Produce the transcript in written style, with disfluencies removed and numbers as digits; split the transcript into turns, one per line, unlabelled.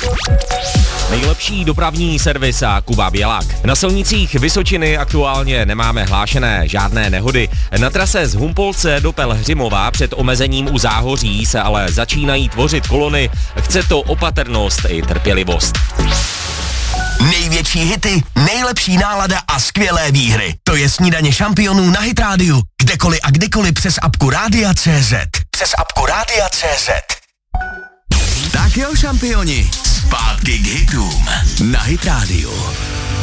Nejlepší dopravní servis a Kuba Bělák. Na silnicích Vysočiny aktuálně nemáme hlášené žádné nehody. Na trase z Humpolce do Pelhřimova před omezením u Záhoří se ale začínají tvořit kolony. Chce to opatrnost i trpělivost.
Největší hity, nejlepší nálada a skvělé výhry. To je Snídaně šampionů na Hit Radio. Kdekoliv a kdykoliv přes apku Rádia.cz. Přes apku Rádia.cz. Tak jo, šampioni, zpátky k hitům na Hit Radio.